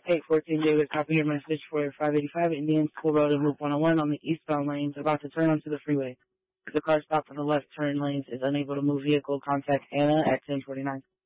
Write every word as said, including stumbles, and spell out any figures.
eight fourteen David, copy your message for five eighty-five Indian School Road and Loop one oh one on the eastbound lanes, about to turn onto the freeway. The car stopped on the left turn lanes is unable to move vehicle. Contact Anna at ten forty-nine.